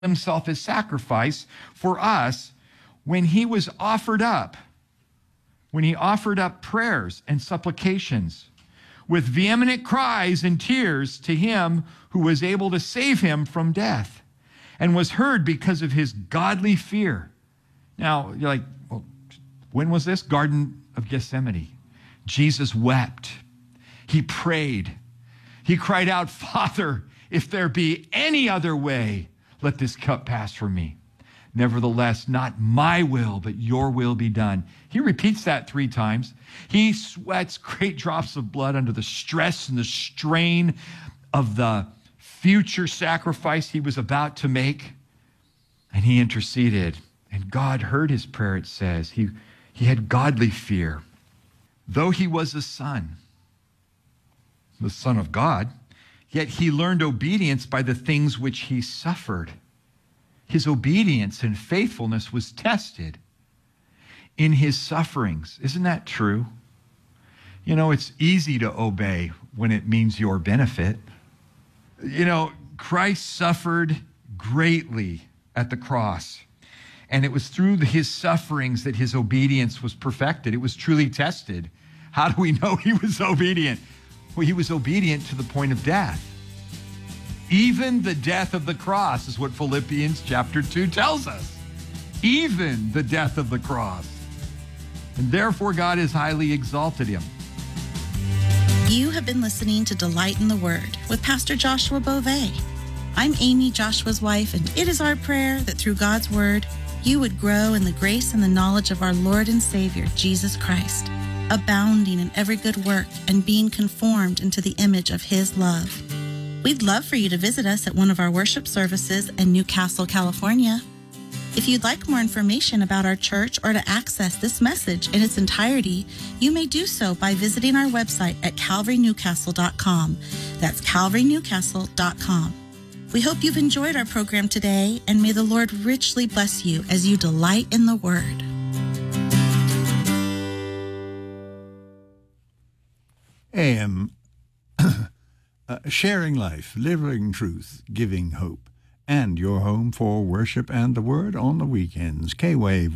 himself as sacrifice for us when he was offered up, when he offered up prayers and supplications with vehement cries and tears to him who was able to save him from death and was heard because of his godly fear. Now, you're like, well, when was this? Garden of Gethsemane. Jesus wept. He prayed. He cried out, Father, if there be any other way, let this cup pass from me. Nevertheless, not my will, but your will be done. He repeats that 3 times. He sweats great drops of blood under the stress and the strain of the future sacrifice he was about to make. And he interceded. And God heard his prayer, it says. He had godly fear. Though he was a son, the Son of God, yet he learned obedience by the things which he suffered. His obedience and faithfulness was tested in his sufferings. Isn't that true? You know, it's easy to obey when it means your benefit. You know, Christ suffered greatly at the cross. And it was through his sufferings that his obedience was perfected. It was truly tested. How do we know he was obedient? Well, he was obedient to the point of death. Even the death of the cross is what Philippians chapter 2 tells us. Even the death of the cross. And therefore God has highly exalted him. You have been listening to Delight in the Word with Pastor Joshua Beauvais. I'm Amy, Joshua's wife, and it is our prayer that through God's Word, you would grow in the grace and the knowledge of our Lord and Savior, Jesus Christ, abounding in every good work and being conformed into the image of his love. We'd love for you to visit us at one of our worship services in Newcastle, California. If you'd like more information about our church or to access this message in its entirety, you may do so by visiting our website at calvarynewcastle.com. That's calvarynewcastle.com. We hope you've enjoyed our program today, and may the Lord richly bless you as you delight in the Word. AM sharing life, living truth, giving hope, and your home for worship and the Word on the weekends. K-Wave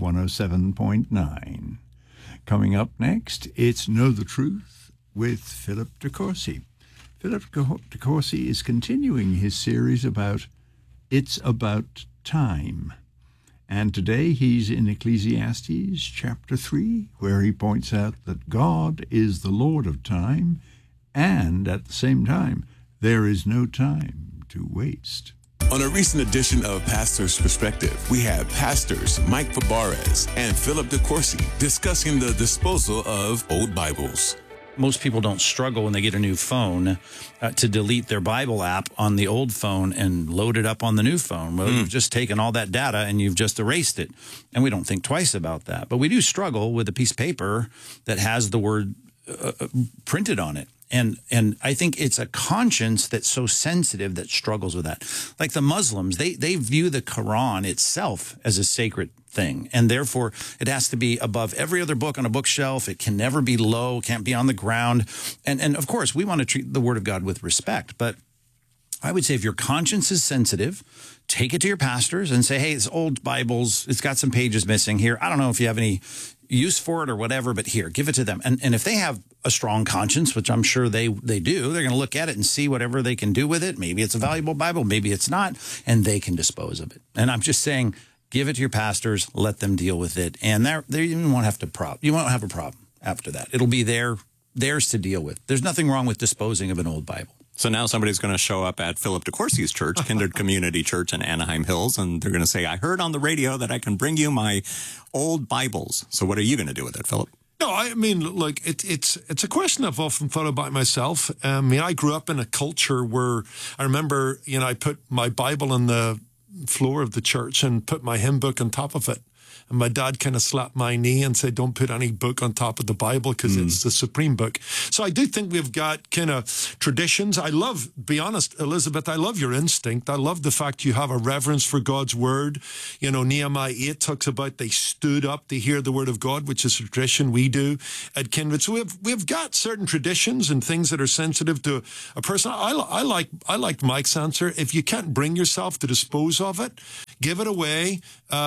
107.9. Coming up next, it's Know the Truth with Philip DeCourcy. Philip DeCourcy is continuing his series about It's About Time. And today he's in Ecclesiastes chapter 3, where he points out that God is the Lord of time, and at the same time, there is no time to waste. On a recent edition of Pastor's Perspective, we have Pastors Mike Fabarez and Philip DeCourcy discussing the disposal of old Bibles. Most people don't struggle when they get a new phone to delete their Bible app on the old phone and load it up on the new phone. Well, you've just taken all that data and you've just erased it. And we don't think twice about that. But we do struggle with a piece of paper that has the word printed on it. And I think it's a conscience that's so sensitive that struggles with that. Like the Muslims, they view the Quran itself as a sacred thing, and therefore it has to be above every other book on a bookshelf. It can never be low, can't be on the ground. And of course, we want to treat the Word of God with respect. But I would say if your conscience is sensitive, take it to your pastors and say, hey, it's old Bibles. It's got some pages missing here. I don't know if you have any use for it or whatever, but here, give it to them. And if they have a strong conscience, which I'm sure they do, they're going to look at it and see whatever they can do with it. Maybe it's a valuable Bible, maybe it's not, and they can dispose of it. And I'm just saying, give it to your pastors, let them deal with it, and you won't have a problem after that. It'll be theirs to deal with. There's nothing wrong with disposing of an old Bible. So now somebody's going to show up at Philip DeCourcy's church, Kindred Community Church in Anaheim Hills, and they're going to say, I heard on the radio that I can bring you my old Bibles. So what are you going to do with it, Philip? No, I mean, look, it's a question I've often thought about myself. I mean, I grew up in a culture where I remember, I put my Bible on the floor of the church and put my hymn book on top of it. And my dad kind of slapped my knee and said, don't put any book on top of the Bible because it's the supreme book. So I do think we've got kind of traditions. I love, be honest, Elizabeth, I love your instinct. I love the fact you have a reverence for God's word. You know, Nehemiah 8 talks about they stood up to hear the word of God, which is a tradition we do at Kindred. So we've got certain traditions and things that are sensitive to a person. I like Mike's answer. If you can't bring yourself to dispose of it, give it away.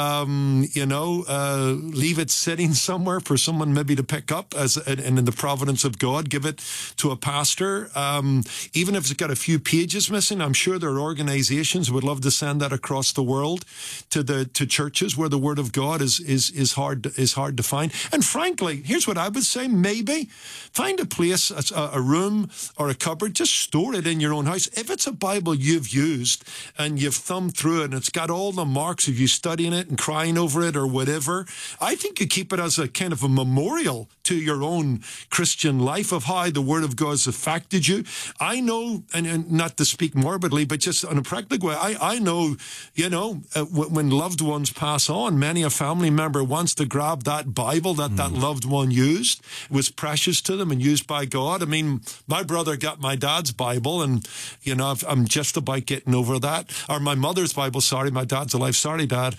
Leave it sitting somewhere for someone maybe to pick up, and in the providence of God, give it to a pastor. Even if it's got a few pages missing, I'm sure there are organizations who would love to send that across the world to churches where the word of God is hard to find. And frankly, here's what I would say: maybe find a place, a room or a cupboard, just store it in your own house. If it's a Bible you've used and you've thumbed through it and it's got all the marks of you studying it and crying over it or whatever, I think you keep it as a kind of a memorial to your own Christian life of how the word of God has affected you. I know, and not to speak morbidly, but just in a practical way, I know, when loved ones pass on, many a family member wants to grab that Bible that loved one used. It was precious to them and used by God. I mean, my brother got my dad's Bible, and, I'm just about getting over that. Or my mother's Bible, sorry, my dad's alive. Sorry, Dad.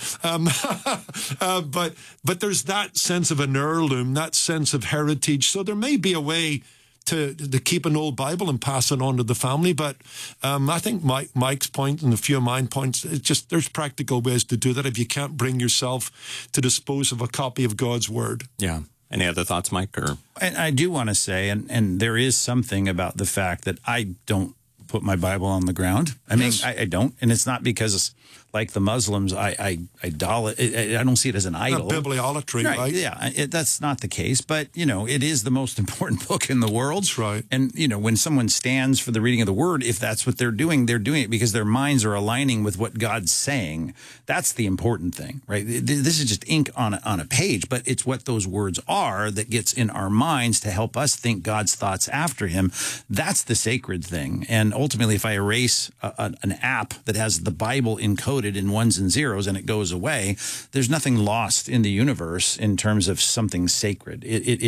But there's that sense of an heirloom, that sense of heritage. So there may be a way to keep an old Bible and pass it on to the family. But I think Mike's point and a few of mine points, it's just there's practical ways to do that if you can't bring yourself to dispose of a copy of God's word. Yeah. Any other thoughts, Mike? And I do want to say, and there is something about the fact that I don't put my Bible on the ground. I mean, I don't. And it's not because, like the Muslims, I don't see it as an idol. Bibliolatry, right? Yeah, that's not the case. But, it is the most important book in the world. That's right. And, when someone stands for the reading of the word, if that's what they're doing it because their minds are aligning with what God's saying. That's the important thing, right? This is just ink on a page, but it's what those words are that gets in our minds to help us think God's thoughts after him. That's the sacred thing. And ultimately, if I erase an app that has the Bible encoded in ones and zeros and it goes away, there's nothing lost in the universe in terms of something sacred.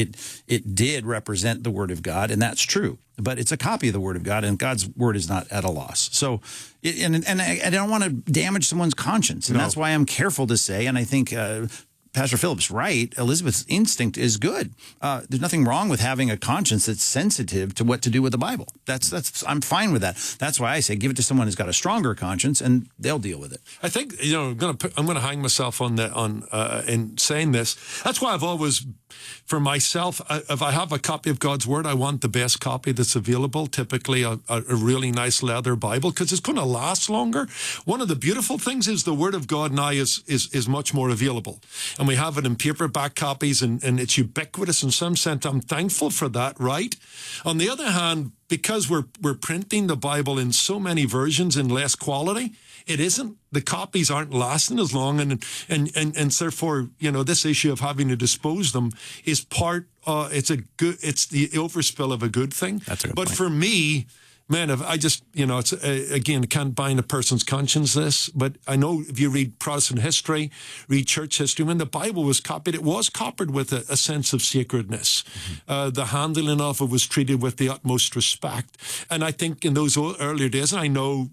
It did represent the word of God, and that's true. But it's a copy of the word of God, and God's word is not at a loss. So, and I don't want to damage someone's conscience, and that's why I'm careful to say, and I think Pastor Philip's right. Elizabeth's instinct is good. There's nothing wrong with having a conscience that's sensitive to what to do with the Bible. I'm fine with that. That's why I say give it to someone who's got a stronger conscience, and they'll deal with it. I think I'm going to hang myself in saying this. That's why I've always, for myself, if I have a copy of God's word, I want the best copy that's available. Typically, a really nice leather Bible, because it's going to last longer. One of the beautiful things is the word of God now is much more available. And we have it in paperback copies, and it's ubiquitous in some sense. I'm thankful for that, right? On the other hand, because we're printing the Bible in so many versions in less quality, the copies aren't lasting as long, and therefore, this issue of having to dispose them is it's the overspill of a good thing. That's a good point. But for me, man, if I just, it's again, can't bind a person's conscience this, but I know if you read Protestant history, read church history, when the Bible was copied, it was copied with a sense of sacredness. Mm-hmm. The handling of it was treated with the utmost respect. And I think in those earlier days, and I know,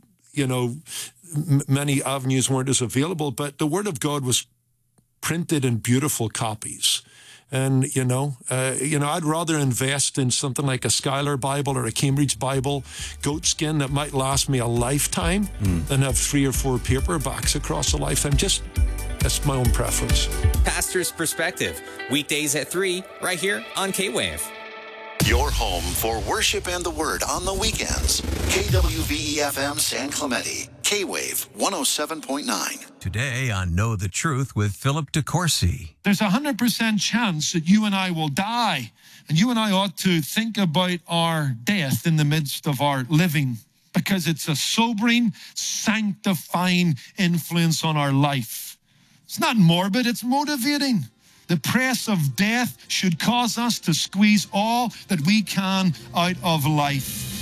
many avenues weren't as available, but the Word of God was printed in beautiful copies. And, I'd rather invest in something like a Schuyler Bible or a Cambridge Bible, goatskin, that might last me a lifetime than have 3 or 4 paperbacks across a lifetime. That's my own preference. Pastor's Perspective, weekdays at 3, right here on K-Wave. Your home for worship and the word on the weekends. KWVE-FM San Clemente. K-Wave 107.9. Today on Know the Truth with Philip DeCourcy. There's 100% chance that you and I will die. And you and I ought to think about our death in the midst of our living, because it's a sobering, sanctifying influence on our life. It's not morbid, it's motivating. The press of death should cause us to squeeze all that we can out of life.